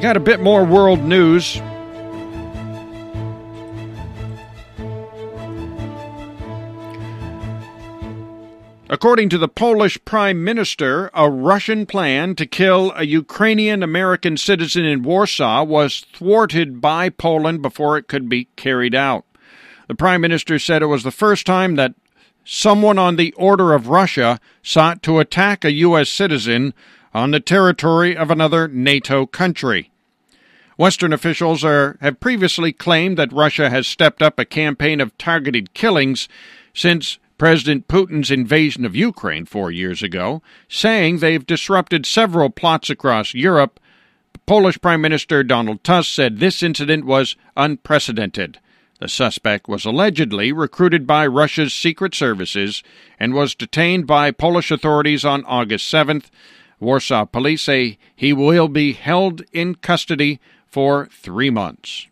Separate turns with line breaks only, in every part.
Got a bit more world news. According to the Polish Prime Minister, a Russian plan to kill a Ukrainian-American citizen in Warsaw was thwarted by Poland before it could be carried out. The Prime Minister said it was the first time that someone on the order of Russia sought to attack a U.S. citizen on the territory of another NATO country. Western officials have previously claimed that Russia has stepped up a campaign of targeted killings since President Putin's invasion of Ukraine 4 years ago, saying they've disrupted several plots across Europe. Polish Prime Minister Donald Tusk said this incident was unprecedented. The suspect was allegedly recruited by Russia's secret services and was detained by Polish authorities on August 7th. Warsaw police say he will be held in custody for 3 months.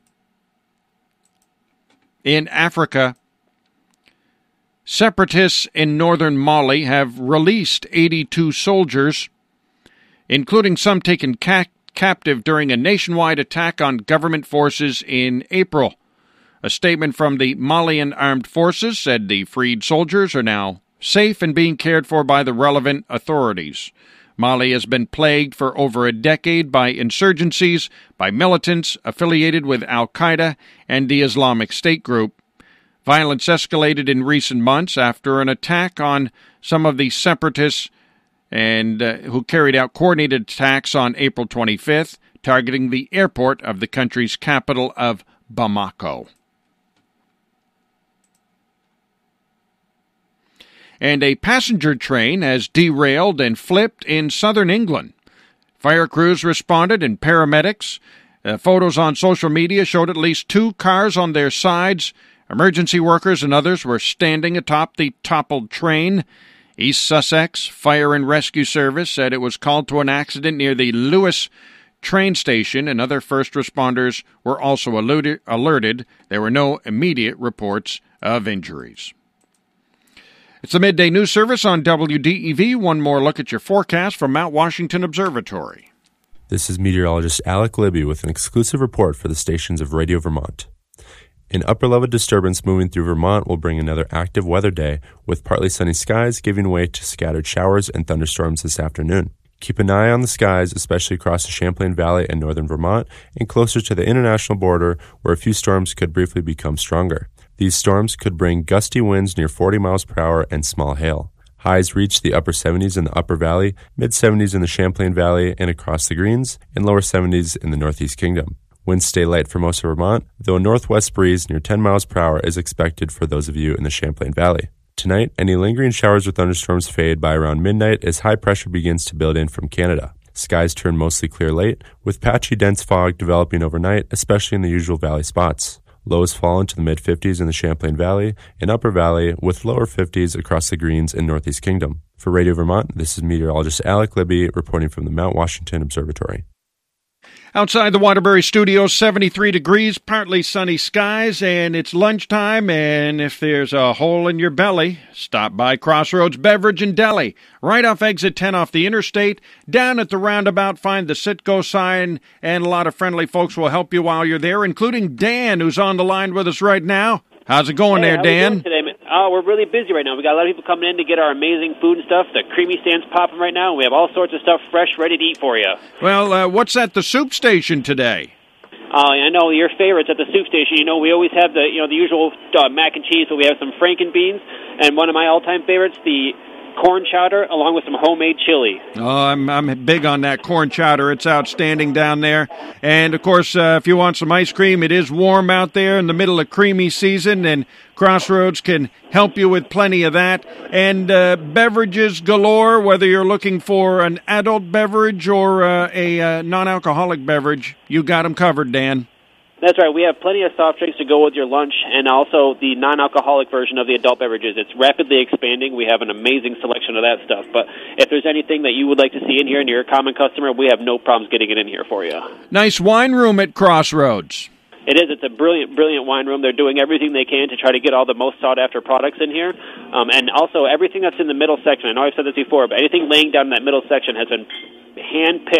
In Africa, separatists in northern Mali have released 82 soldiers, including some taken captive during a nationwide attack on government forces in April. A statement from the Malian armed forces said the freed soldiers are now safe and being cared for by the relevant authorities. Mali has been plagued for over a decade by insurgencies by militants affiliated with al-Qaeda and the Islamic State group. Violence escalated in recent months after an attack on some of the separatists and who carried out coordinated attacks on April 25th, targeting the airport of the country's capital of Bamako. And a passenger train has derailed and flipped in southern England. Fire crews responded and paramedics. Photos on social media showed at least 2 cars on their sides. Emergency workers and others were standing atop the toppled train. East Sussex Fire and Rescue Service said it was called to an accident near the Lewis train station, and other first responders were also alerted. There were no immediate reports of injuries. It's the Midday News Service on WDEV. One more look at your forecast from Mount Washington Observatory.
This is meteorologist Alec Libby with an exclusive report for the stations of Radio Vermont. An upper-level disturbance moving through Vermont will bring another active weather day, with partly sunny skies giving way to scattered showers and thunderstorms this afternoon. Keep an eye on the skies, especially across the Champlain Valley and northern Vermont, and closer to the international border, where a few storms could briefly become stronger. These storms could bring gusty winds near 40 miles per hour and small hail. Highs reach the upper 70s in the Upper Valley, mid-70s in the Champlain Valley and across the Greens, and lower 70s in the Northeast Kingdom. Winds stay light for most of Vermont, though a northwest breeze near 10 miles per hour is expected for those of you in the Champlain Valley. Tonight, any lingering showers or thunderstorms fade by around midnight as high pressure begins to build in from Canada. Skies turn mostly clear late, with patchy dense fog developing overnight, especially in the usual valley spots. Lows fall into the mid-50s in the Champlain Valley and Upper Valley, with lower 50s across the Greens and Northeast Kingdom. For Radio Vermont, this is meteorologist Alec Libby reporting from the Mount Washington Observatory.
Outside the Waterbury Studios, 73 degrees, partly sunny skies, and it's lunchtime, and if there's a hole in your belly, stop by Crossroads Beverage and Deli. Right off exit 10 off the interstate, down at the roundabout, find the Citgo sign, and a lot of friendly folks will help you while you're there, including Dan, who's on the line with us right now. How's it going there, Dan?
Today, man? Oh, we're really busy right now. We got a lot of people coming in to get our amazing food and stuff. The creamy stand's popping right now, and we have all sorts of stuff fresh, ready to eat for you.
Well, what's at the soup station today?
I know your favorites at the soup station. You know, we always have the usual mac and cheese, but we have some Franken beans, and one of my all-time favorites, the corn chowder, along with some homemade chili.
Oh, I'm big on that corn chowder. It's outstanding down there. And, of course, if you want some ice cream, it is warm out there in the middle of creamy season, and Crossroads can help you with plenty of that. And beverages galore, whether you're looking for an adult beverage or a non-alcoholic beverage, you got them covered, Dan.
That's right. We have plenty of soft drinks to go with your lunch, and also the non-alcoholic version of the adult beverages. It's rapidly expanding. We have an amazing selection of that stuff. But if there's anything that you would like to see in here and you're a common customer, we have no problems getting it in here for you.
Nice wine room at Crossroads.
It is. It's a brilliant, brilliant wine room. They're doing everything they can to try to get all the most sought-after products in here. And also, everything that's in the middle section, I know I've said this before, but anything laying down in that middle section has been hand-picked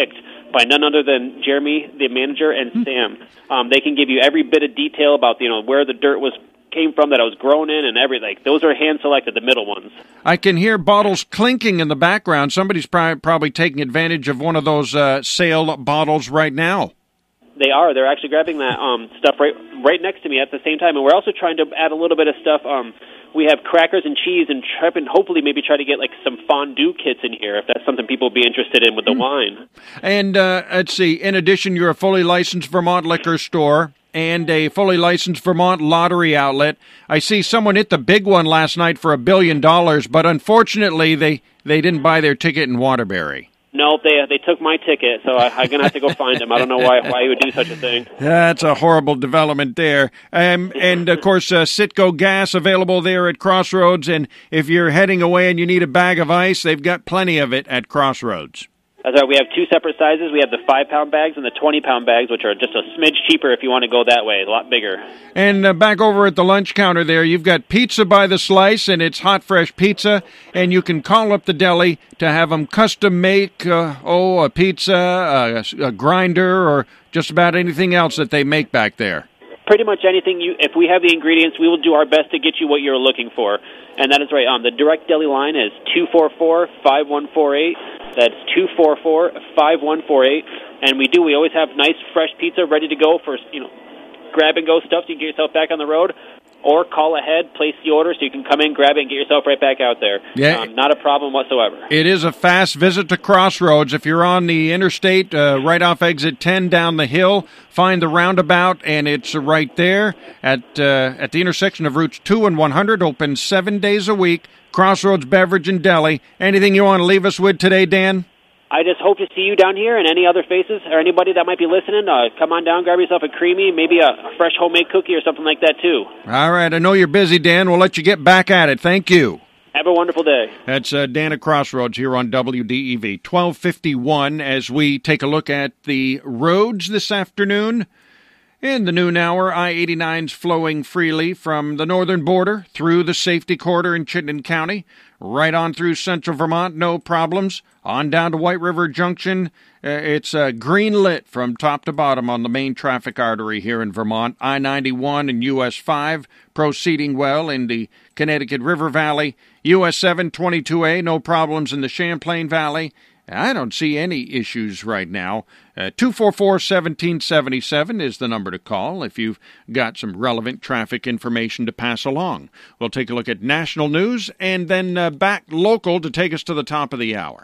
by none other than Jeremy, the manager, and Sam. They can give you every bit of detail about where the dirt came from that I was grown in and everything. Those are hand-selected, the middle ones.
I can hear bottles clinking in the background. Somebody's probably taking advantage of one of those sale bottles right now.
They are. They're actually grabbing that stuff right next to me at the same time. And we're also trying to add a little bit of stuff. We have crackers and cheese and hopefully maybe try to get some fondue kits in here if that's something people would be interested in with the wine. And
let's see, in addition, you're a fully licensed Vermont liquor store and a fully licensed Vermont lottery outlet. I see someone hit the big one last night for $1 billion, but unfortunately they didn't buy their ticket in Waterbury.
No, they took my ticket, so I'm going to have to go find him. I don't know why he would do such a thing.
That's a horrible development there. And, of course, Citgo gas available there at Crossroads, and if you're heading away and you need a bag of ice, they've got plenty of it at Crossroads.
That's right. We have two separate sizes. We have the 5-pound bags and the 20-pound bags, which are just a smidge cheaper if you want to go that way, a lot bigger. And
back over at the lunch counter there, you've got pizza by the slice, and it's hot, fresh pizza, and you can call up the deli to have them custom make, a pizza, a grinder, or just about anything else that they make back there.
Pretty much anything. If we have the ingredients, we will do our best to get you what you're looking for. And that is right. The direct deli line is 244-5148. That's 244-5148. And we always have nice, fresh pizza ready to go for, grab-and-go stuff so you can get yourself back on the road. Or call ahead, place the order so you can come in, grab it, and get yourself right back out there.
Yeah.
Not a problem whatsoever.
It is a fast visit to Crossroads. If you're on the interstate, right off exit 10 down the hill, find the roundabout, and it's right there at the intersection of routes 2 and 100, open 7 days a week. Crossroads Beverage and Deli. Anything you want to leave us with today, Dan?
I just hope to see you down here and any other faces or anybody that might be listening. Come on down, grab yourself a creamy, maybe a fresh homemade cookie or something like that, too.
All right. I know you're busy, Dan. We'll let you get back at it. Thank you.
Have a wonderful day.
That's Dan at Crossroads here on WDEV. 12:51 as we take a look at the roads this afternoon. In the noon hour, I-89's flowing freely from the northern border through the safety corridor in Chittenden County, right on through central Vermont, no problems. On down to White River Junction, it's green lit from top to bottom on the main traffic artery here in Vermont. I-91 and US 5 proceeding well in the Connecticut River Valley. US 722A, no problems in the Champlain Valley. I don't see any issues right now. 244-1777 is the number to call if you've got some relevant traffic information to pass along. We'll take a look at national news and then back local to take us to the top of the hour.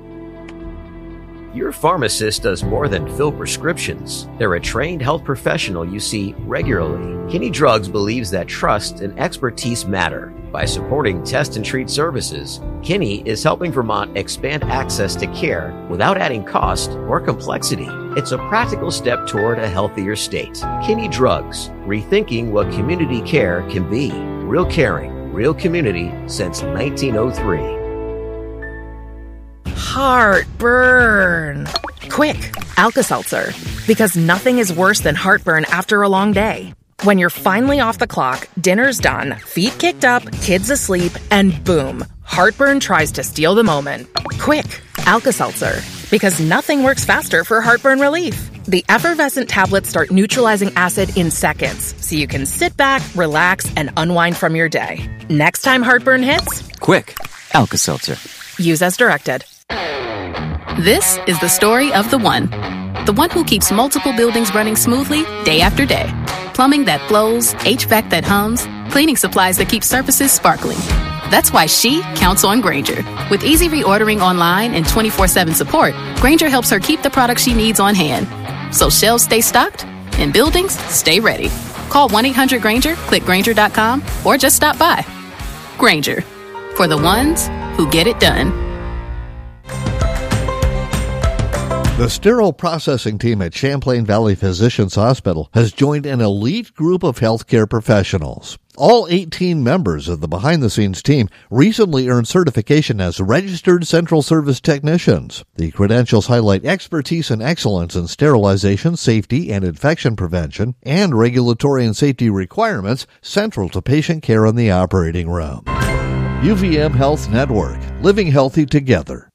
Your pharmacist does more than fill prescriptions. They're a trained health professional you see regularly. Kinney Drugs believes that trust and expertise matter. By supporting test and treat services, Kinney is helping Vermont expand access to care without adding cost or complexity. It's a practical step toward a healthier state. Kinney Drugs, rethinking what community care can be. Real caring, real community since 1903.
Heartburn. Quick, Alka-Seltzer. Because nothing is worse than heartburn after a long day. When you're finally off the clock, dinner's done, feet kicked up, kids asleep, and boom, heartburn tries to steal the moment. Quick, Alka-Seltzer. Because nothing works faster for heartburn relief. The effervescent tablets start neutralizing acid in seconds, so you can sit back, relax, and unwind from your day. Next time heartburn hits,
quick, Alka-Seltzer.
Use as directed.
This is the story of the one who keeps multiple buildings running smoothly day after day. Plumbing that flows, HVAC that hums, cleaning supplies that keep surfaces sparkling. That's why she counts on Grainger. With easy reordering online and 24/7 support, Grainger helps her keep the products she needs on hand. So shelves stay stocked and buildings stay ready. Call 1-800-GRAINGER, click Grainger.com, or just stop by. Grainger, for the ones who get it done.
The sterile processing team at Champlain Valley Physicians Hospital has joined an elite group of healthcare professionals. All 18 members of the behind-the-scenes team recently earned certification as registered central service technicians. The credentials highlight expertise and excellence in sterilization, safety, and infection prevention, and regulatory and safety requirements central to patient care in the operating room. UVM Health Network, living healthy together.